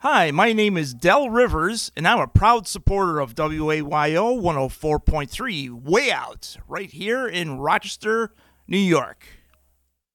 Hi, my name is Del Rivers, and I'm a proud supporter of WAYO 104.3 Way Out, right here in Rochester, New York.